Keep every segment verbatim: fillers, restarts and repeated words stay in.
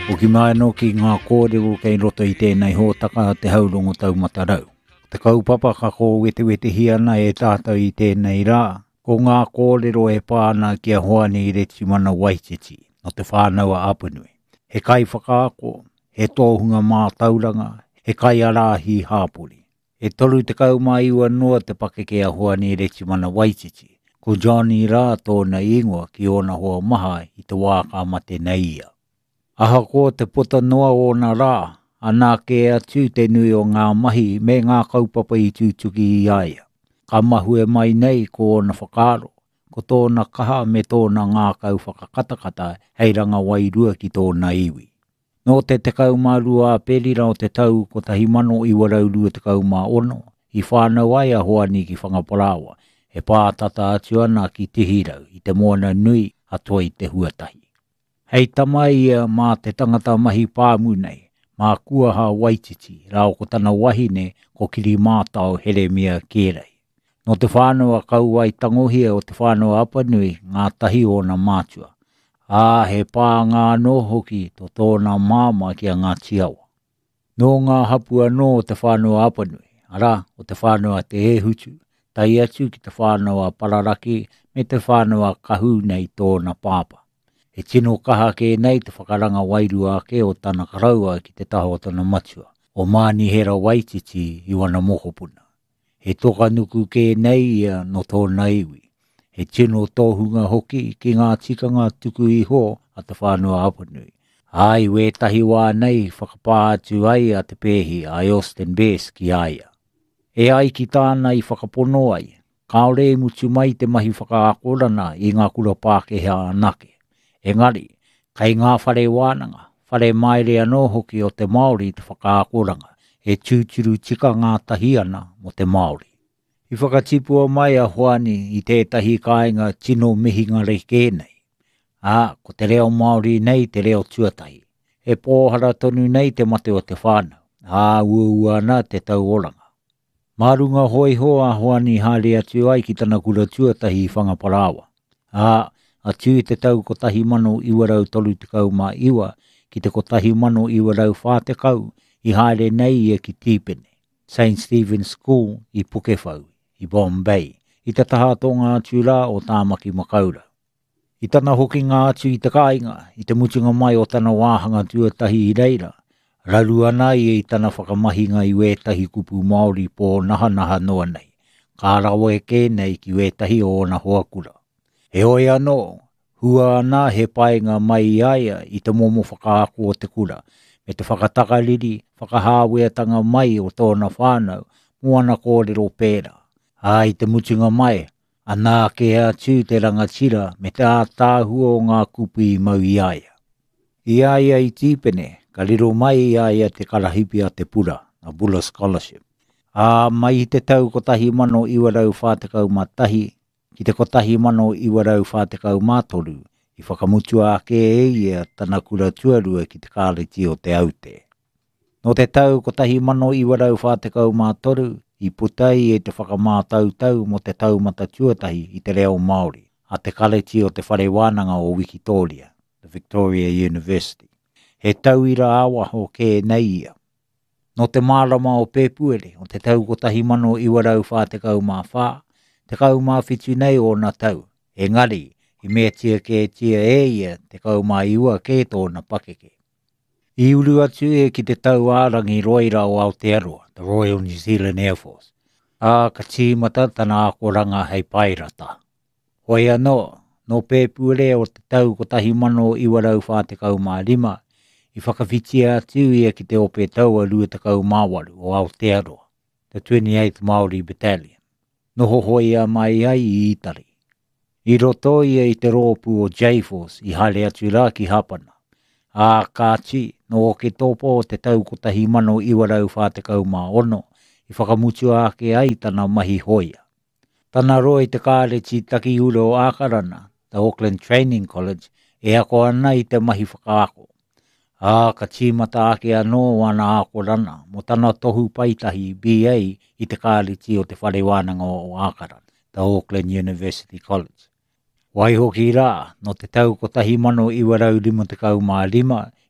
O ki mai no ki ngā kōrero kei roto i tēnei hōtaka te haurongo taumata rau. Te kaupapa ka kō wete wete hiana e tātou i tēnei rā, ko ngā kōrero e pāna kia hoani i reti mana Waititi, no te whānaua Apanui. He kai whakaako, he tōhunga mā tauranga, he kai arahi hāpuri. E toru te kaumaiua noa te pake kia hoani i reti mana Waititi, ko Johnny rā tōna ingoa ki ona hoa maha i te wāka mate nei ia. Aha ko te puta noa o nā rā, anā ke atu te nui o ngā mahi me ngā kaupapa i tūtuki i aia. Ka mahue mai nei ko ona whakaro, ko tōna kaha me tōna ngā kau whakakatakata heiranga wairua ki tōna iwi. No te te kaumārua a perira o te tau ko tahi mano i waraurua te kaumāono, i whānau aia hoani ki whangaparawa, e pātata atu ana ki tihirau i te moana nui atua i te huatahi. Hei tamai ia mā te tangata mahi pāmu nei, mā kuaha Waititi, rao ko tana wahine ko kiri mātau Heremia Kērei. No te whānau kau ai tangohia o te whānau Apanui ngā tahi o na mātua. Ā he pā ngā no hoki to tōna māma kia ngā tiawa. No ngā hapua no o te whānau Apanui, ara o te whānau te ehutu, tai atu ki te whānau Pararaki me te whānau Kahu nei tōna pāpa. E tino kaha ke nei te whakaranga wairua ke o tana karaua ki te taho tana matua, o Māni Hera Waititi i wana mokopuna. He toka nuku ke nei ia no tōna iwi. He tino tōhunga hoki ki ngā tikanga tuku i ho a te whānua Apanui. Ai we tahi wā nei whakapā atu ai a te pēhi a Austin Best ki aia. E ai ki tāna i whakapono ai, kaore mutu mai te mahi whakaakorana i ngā kura Pākehā anake. Engari, kai ngā whare wānanga, whare maere anō hoki o te Māori te whakaakoranga, e tūturu tika ngā tahiana mo te Māori. I whakatipua mai a hoani i tētahi kāinga tino mihinga reke nei. Ā, ko te reo Māori nei te reo tuatahi. E pōhara tonu nei te mate o te whānau. Ā, ua ua ana te tau oranga. Marunga hoi hoa hoani hāre atu ai ki tana kura tuatahi i whangaparawa. Ā, atu i te tau ko tahi mano iwarau tolu te kau mā iwa ki te ko tahi mano iwarau whāte kau i haere nei e ki Tīpene, Saint Stephen's School i Pukewhau, i Bombay, i te taha tō ngā atu rā o Tāmaki Makaurau. I tana hoki ngā atu i te kāinga, i te mutunga mai o tana wāhanga tuatahi i reira, raru ana i i tana whakamahinga i wētahi kupu Māori pō naha naha noa nei, ka rawa e kēnei ki wētahi o na hoakura. E oi anō, hua ana he paenga mai i aia i te momo whakaako o te kura, me te whakatakariri, whakahāweatanga mai o tōna whānau, moana kōrero pēra. A i te mutunga mai, anā ke atu te rangatira me te ātāhua o ngā kupu i mau i aia. I aia i Tīpene, ka riro mai i aia te karahipi a te pura, a Buller Scholarship. A mai te tau ko tahi mano iwarau whātekau matahi, ki te kotahi mano i warau whātekau mātoru, i whakamutua ake e ia tana kura tuarua ki te kāreti o te aute. No te tau kotahi mano i warau whātekau mātoru, i putai e te whakamātau tau mo te taumata tuatahi i te reo Māori, a te kāreti o te whare wānanga o Victoria, the Victoria University. He tauira awaho ke nei ia. No te mārama o Pēpuere, o te tau kotahi mano i warau whātekau mā whā, te kau mā whitu nei o nā tau, engari, i mea tia ke tia e ia te kau mā iua ke tōna pakeke. I uru atu e ki te tau ārangi roira o Aotearoa, the Royal New Zealand Air Force. A ka tīmata tana akoranga hei pairata. Hoi anō, no Pēpuere o te tau ko tahi mano i warau whātekau mā rima, i whakawhitia atu ia ki te ope tau a rua te kau māwaru o Aotearoa, the twenty-eighth Māori Battalion. Noho hoia mai ai i Itari. I roto ia i te rōpu o J-Force i haere atu rā ki Hapana. A kāti, no o ke tōpo o te tau ko tahi mano i warau whātekau mā ono, i whakamutu ake ai tana mahi hoia. Tana roa i te kāreti taki ura o Ākarana, the Auckland Training College, e ako ana i te mahi whakaako. A ka tīmata ake anō wana ākorana mo tana tohu paitahi B A i te kāreti o te whare wānanga o Ākarana, the Auckland University College. Waihoki rā, no te tau ko tahi mano i warau lima te kau mā lima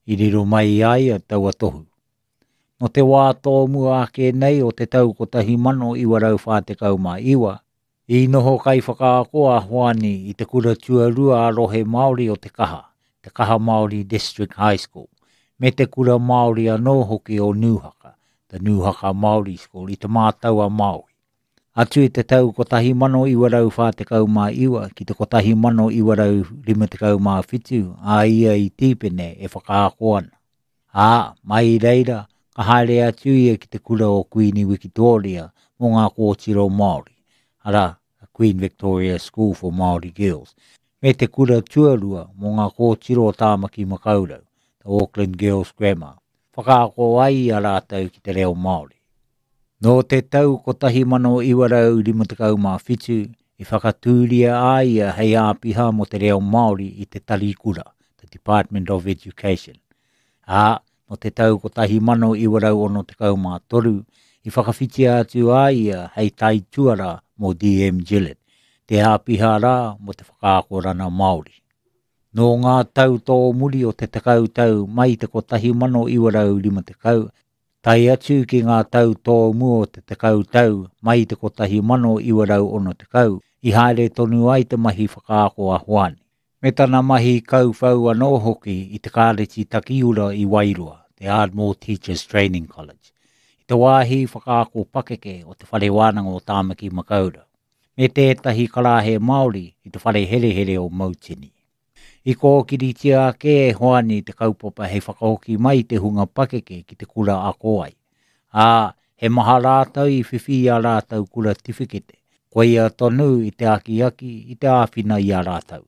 i riro mai ai a taua tohu. No te wā tō mua ake nei o te tau ko tahi mano iwa rau whātekau mā iwa, i noho kai whakaakoa hoani i te kura tuarua a rohe Māori o te kaha, te kaha Māori District High School, me te kura Māori anō hoki o Nuhaka, the Nuhaka Māori School, i te mātaua Māui. Atu i te tau ko tahi mano iwa rau whātekau mā iwa, ki te ko tahi mano iwa rau rimatekau mā whitu, a ia i tīpene e whakaakoana. A, mai reira, ka haere atu ia ki te kura o Queen Victoria mō ngā kōtiro Māori, ara Queen Victoria School for Māori Girls, me te kura tuarua mō ngā kōtiro o Tāmaki Makaurau, the Auckland Girls Grammar, whakaako ai a rātau ki te reo Māori. No te tau ko tahi mano iwa rau rimatekau mā whitu, i whakatūria a ia hei āpiha mo te reo Māori i te tarikura, the Department of Education. A, no te tau ko tahi mano iwa rau ono te kau mā toru, i whakawhiti atu a ia hei tai tuara mo D M Gillett, te āpiha rā mo te whakaakorana Māori. No ngā tau tō muri o te tekau tau mai te ko tahi mano iwa rau rimatekau, tai atu ki ngā tau tō mua o te tekau tau mai te ko tahi mano iwa rau ono te kau, i haere tonu ai te mahi whakaako a hoani. Me tana mahi kau whau anō hoki i te kāreti takiura i Wairua, the Ardmore Teachers Training College. I te wāhi whakaako pakeke o te whare wānanga o Tāmaki Makaurau. Me tētahi karahe Māori i te whare here here o Mautini. I ko kiritia ke e hoani te kaupapa hei whakahoki mai te hunga pakeke ki te kura a koai. A, he maha rātau i whiwhi a rātau kura tiwhikete, koe ia tonu i te aki aki i te āwhina i a rātau.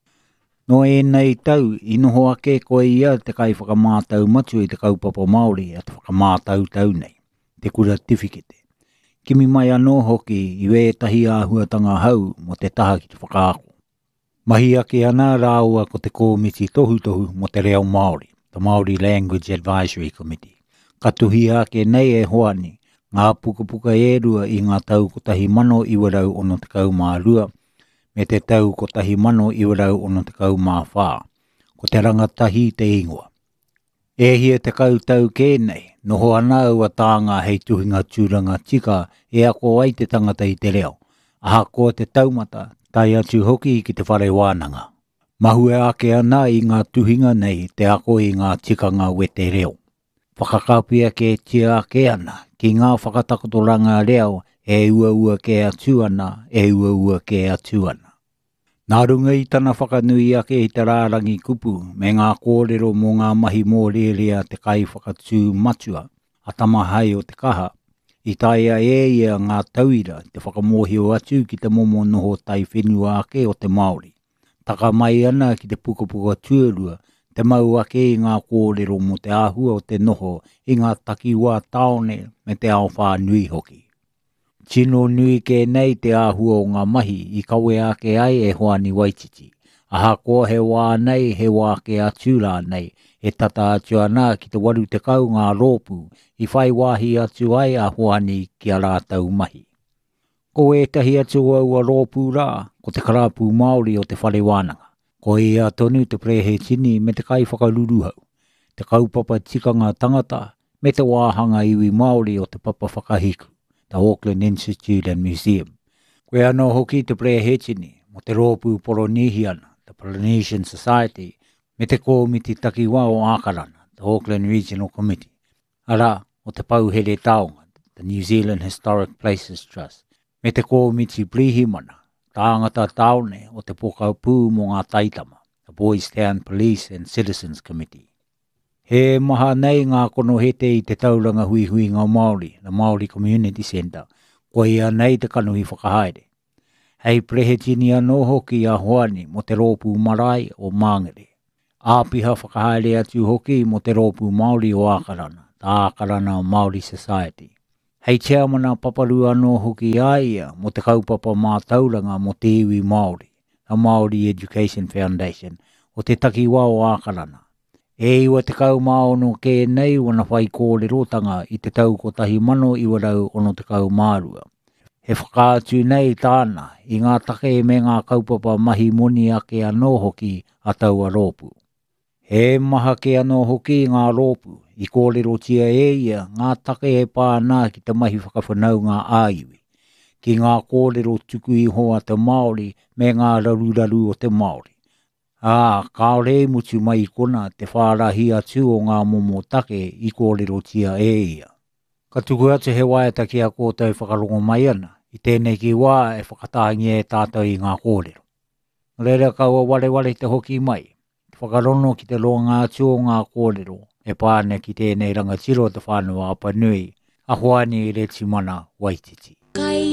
No e nei tau, i noho ake koe ia te kai whakamātau matu i te kaupapa Māori a te whakamātau tau nei, te kura tiwhikete. Kimi mai anō hoki i wētahi āhuatanga hau mo te taha ki te whakaako. Mahi ake ana rāua ko te kōmiti tohu tohu mo te reo Māori, the Māori Language Advisory Committee. Ka tuhi ake nei e hoani, ngā puka puka e rua i ngā tau ko tahi mano iwa rau ono te kau mā rua, me te tau ko tahi mano iwa rau ono te kau mā whā, ko te rangatahi te ingoa. E hia te kau tau kēnei, noho ana ua tānga hei tuhinga tūranga tika e ako ai te tangata i te reo, aha ko te taumata, tai atu hoki ki te whare wānanga. Mahue ake ana i ngā tuhinga nei te ako i ngā tikanga wete reo. Whakakapia ke tia ake ana ki ngā whakatakotoranga reo e ua ua ke atu ana, e ua ua ke atu ana. Nā runga i tana whakanui ake i te rārangi kupu me ngā kōrero mō ngā mahi mōrerea te kai whakatū matua, atamahai o te kaha, i taia e ia ngā tauira te whakamohio atu ki te momo noho tai whenua ake o te Māori. Taka mai ana ki te puka puka tuarua, te mau ake i ngā kōrero mo te āhua o te noho i ngā takiwā taone me te ao whānui hoki. Tino nui ke nei te āhua o ngā mahi i kawe ake ai e hoani Waititi. Aha ko he wā nei he wā ke atu rā nei, e tata atu ana ki te waru te kau ngā rōpu, i whai wāhi atu ai a hoani ki a rātau mahi. Ko e tahi atu au a rōpu rā, ko te karapu Māori o te whare wānanga. Ko e a tonu te prehe tini me te kai whakaruruhau, te kaupapa tikanga tangata, me te wāhanga iwi Māori o te papa whakahiku, the Auckland Institute and Museum. Koe anō hoki te prehe tini, mo te rōpu Polynesiana, the Polynesian Society, me te kōmiti takiwā o Ākarana, the Auckland Regional Committee. Ara, o te pauhere taonga, the New Zealand Historic Places Trust, me te kōmiti Brihimana, tāngata taone o te pokaupū mo ngā taitama, the Boys Town Police and Citizens Committee. He maha nei ngā kono hete i te tauranga hui hui ngā Māori, the Māori Community Centre, ko ia nei te kanuhi whakahaere. Hei prehetini anō hoki a hoani mo te rōpū marae o Māngere. Āpiha whakahaere atu hoki mo te rōpū Māori o Ākarana, the Ākarana Māori Society. Hei chairmana paparu anō hoki aia mo te kaupapa mā tauranga mo te iwi Māori, the Māori Education Foundation, o te takiwā o Ākarana. E iwa te kau maono ke nei wana whai kōrerotanga i te tau ko tahi mano iwa rau ono te kau mārua. He whakaatu nei tāna i ngā take me ngā kaupapa mahi moni ake anō hoki a taua rōpu. He maha ke anō hoki ngā rōpu, I kōrero tia e ia, ngā take e pānā ki te mahi whakawhanau ngā āiwi, ki ngā kōrero tuku I hoa te Māori me ngā raruraru o te Māori. Ā, kaore mutu mai I kona te whārahi atu o ngā momo take I kōrero tia e ia. Ka tuku atu he waiata ki a kōtau whakarongo mai ana, I tēnei ki wā e whakatāngi e tātou I ngā kōrero. Reira kaua wale wale te hoki mai. Whakarono ki te roa ngā atu o ngā kōrero, e pāne ki tēnei rangatiro te whānau Apanui, a hoani I re timana Waititi.